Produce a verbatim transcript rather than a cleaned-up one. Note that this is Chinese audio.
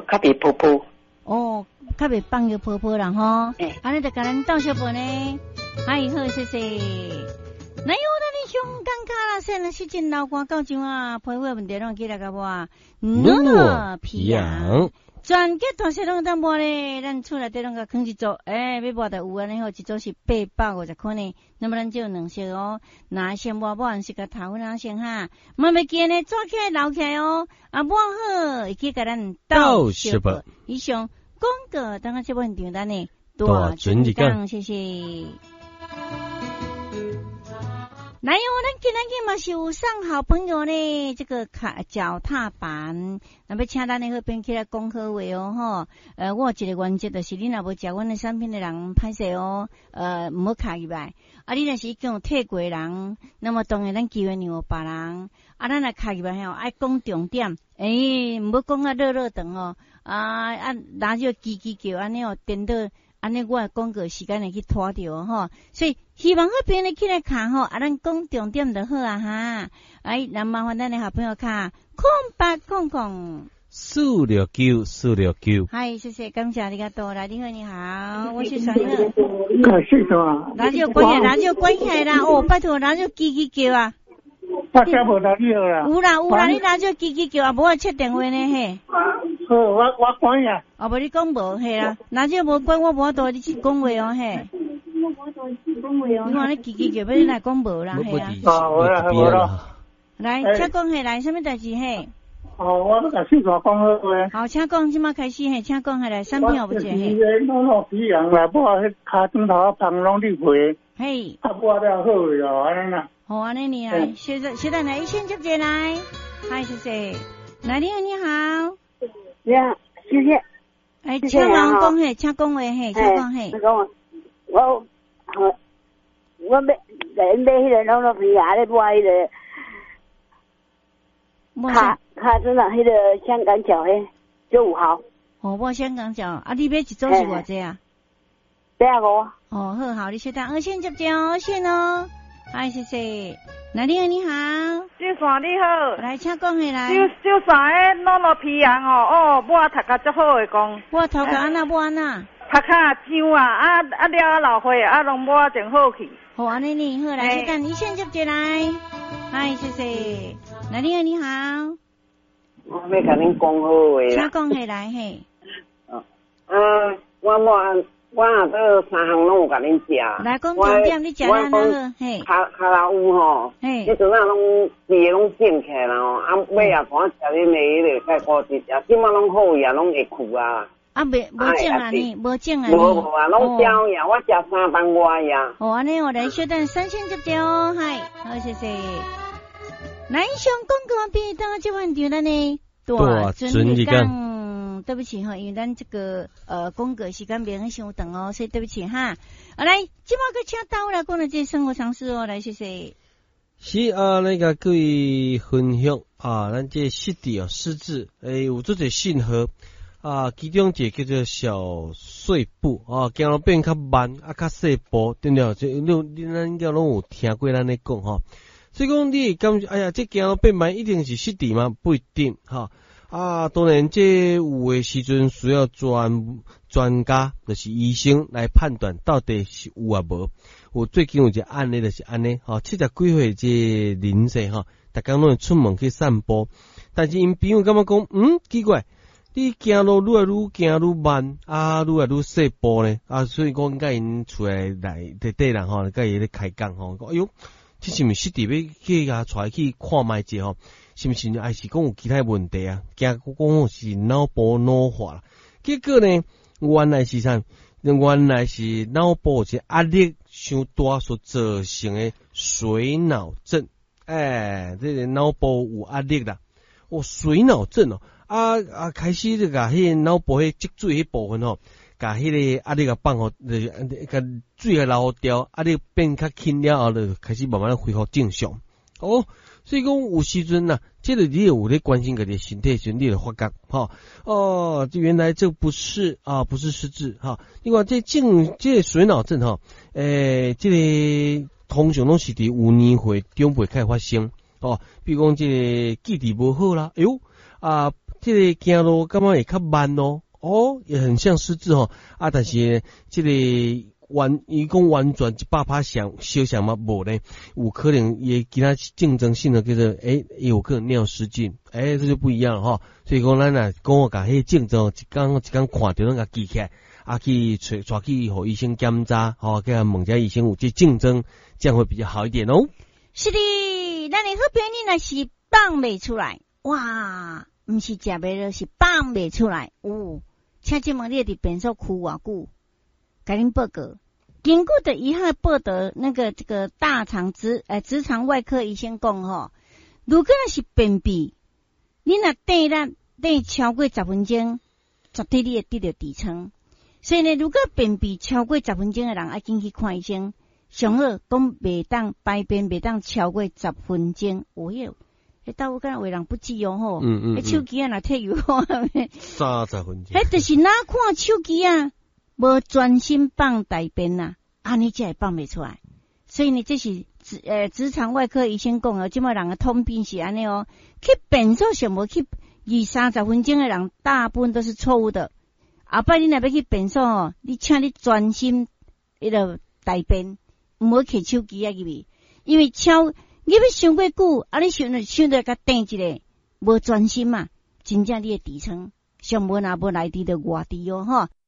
较袂泡泡。 哦，较袂放个泡泡啦吼。 哎， 安尼就甲咱倒小饭呢。嗨，好，谢谢。哪有咱的香港卡啦？现在是真老歌到上啊，配合问题拢记来个无？诺诺皮羊。全家团社拢当摸咧，咱厝内底拢甲放一组，诶、欸，要摸到有安尼好，一组是八百五十块呢。那么咱就有两色哦，那先摸摸是个头那先哈，莫要记呢，抓起来捞起来哦，啊摸好，会去甲咱倒小白。以上广告，等下这部分订单呢，大尊一讲，谢谢。来哟，咱今日嘛是有上好朋友呢，这个卡脚踏板，那么请咱那个边起来讲好话哦吼。呃，我有一个原则就是，你若无食阮的产品的人歹势哦，呃，唔好卡入来。啊，你若是讲退过人，那么当然咱机会让有别人。啊，咱若卡入来吼，爱讲重点，诶、欸，唔好讲啊热热等哦。啊啊，拿就叽叽叫安尼哦，颠倒。安尼我广告时间会去拖掉吼，所以希望迄边你起来看吼，啊，咱讲重点就好啊哈。哎，那麻烦咱的好朋友看空八空空四六九四六九。 嗨，谢谢，感谢你个多来，你好，你好，我是传乐。 感谢什么？ 哪就关起来，哪就关起来啦！哦，拜托，哪就叽叽叫啊！ 我听无到你啦。 有啦有啦，你哪就叽叽叫啊？无我切电话呢嘿。 好，我我关呀。 哦，无你讲无嘿啦，哪就无关我无多你去讲话哦嘿。我无多去讲话哦。你看你叽叽叫，要你来讲无啦嘿啊。 哦，好啦好啦。 来，请讲嘿，来，什么代志嘿？ 哦，我要甲四川讲好话。 好，请讲，即马开始嘿，请讲嘿来，产品有无解嘿？ 我诺诺皮羊啦，我迄骹枕头啊芳拢你赔。 嘿。 啊，我了好个哦，安尼啦。 好，安尼你来，现在现在来一千接接来，嗨，谢谢。来，你好，你好。 你好，谢谢。 哎，请人讲嘿，请讲话嘿，请讲嘿。 我我我我买买买迄个诺诺皮牙咧，买迄个卡卡真的迄个香港脚嘿，九五号。 哦，我香港脚，啊，你买一组是偌济啊？ 八啊五。 哦，好好，你稍等，二线接接哦，线哦。嗨，谢谢。那你好，你好。 小山你好。 来，请讲下来。 小小山的诺诺皮羊哦，哦，我读甲足好诶讲。 我头壳安那，我安那。 读较上啊，啊啊了老岁啊，拢我真好去。 好，安尼呢，好来，稍等，一线接接来。嗨，谢谢。那你好，你好。 我要甲恁讲好话啦。 请讲下来嘿。 哦，啊，我我。我啊，这三项拢有甲恁食。 来讲重点，你食了哪好？嘿， 卡卡拉乌吼， 嘿， 迄阵啊拢皮拢整起来咯，啊尾啊看食恁的迄个钙骨质啊，即马拢好呀，拢会苦啊。 啊，袂无整啊你，无整啊你。 无无啊，拢焦呀，我食三班外呀。 哦，安尼我来稍等三千接接哦，嗨，好谢谢。南上广告边当这番场咱呢， 大尊一讲。 对不起哈，因为咱这个呃广告时间变很长长哦，所以对不起哈。好来，今晚个请到来讲了这生活常识哦，来谢谢。 是啊，那个各位分享啊，咱这湿地哦，湿字诶有做者信号啊，其中一个叫做小碎步啊，行路变较慢啊，较细步，对了，这你咱应该拢有听过咱咧讲吼。所以讲你感觉哎呀，这行路变慢一定是湿地吗？不一定哈。啊，当然，这有的时阵需要专专家，就是医生来判断到底是有啊无。我最近有一个案例就是安尼，吼，七十几岁这邻舍吼，逐工拢会出门去散步，但是因朋友感觉讲，嗯，奇怪，你行路愈来愈行愈慢，啊，愈来愈细步呢，啊，所以讲甲因厝内来底底人吼，甲伊咧开讲吼，讲哎哟，这是毋是特别去甲带去看卖者吼？是不是还是讲有其他问题啊？惊讲是脑部老化啦。结果呢，原来是啥？原来是脑部是压力伤大所造成的水脑症。哎，这个脑部有压力啦。哦，水脑症哦，啊啊，开始就甲迄脑部迄积水迄部分吼，甲迄个压力个放吼，就甲水个流掉，压力变较轻了后，就开始慢慢恢复正常。哦。所以讲有时阵呐、啊，这个你有咧关心个你身体时，你就发觉哈哦，这原来这不是啊，不是失智哈。另外这症这个水脑症哈，诶、欸，这个通常拢是伫有年岁长辈开始发生哦，比如讲这个记忆力无好啦，哎呦啊， 这个走路感觉会较慢哦，哦，也很像失智哦，啊，但是这个完，伊讲完全一百趴想小想嘛无呢，有可能也其他竞争性的叫做诶，有可能尿失禁，诶，这就不一样了哈。所以讲咱啊，讲我甲迄竞争一工一工看着咱甲记起来，啊去找抓去互医生检查，吼，甲问下医生有这竞争，这样会比较好一点哦。 是的，咱的好朋友你若是放袂出来，哇，毋是食袂落，是放袂出来，哦，请即问你伫便所哭偌久？甲恁报告，经过的遗憾报道，那个这个大肠直呃直肠外科医生讲吼，如果那是便秘，你若等咱等超过十分钟，绝对你会得到痔疮。所以呢，如果便秘超过十分钟的人，要紧去看医生。上好讲袂当排便袂当超过十分钟，有迄，迄倒有敢有人不记哦吼， 嗯嗯， 迄手机啊若退油， 三十分钟， 迄就是哪看手机啊。无专心放大便呐，安尼才会放袂出来。所以呢，这是直呃直肠外科医生讲的，即摆人的通病是安尼哦。去便所上无去二三十分钟的人，大部分都是错误的。后摆你若要去便所哦，你请你专心迄个大便，毋好摕手机啊入去，因为超你要伤过久，啊你想着想着甲等一下，无专心嘛，真正你会痔疮，上无若无来伫着外地哦吼。